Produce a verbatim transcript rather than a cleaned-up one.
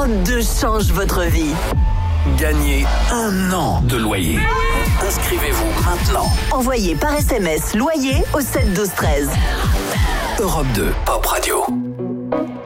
Europe deux change votre vie. Gagnez un an de loyer. Inscrivez-vous maintenant. Envoyez par S M S loyer au sept douze treize. Europe deux, Pop Radio.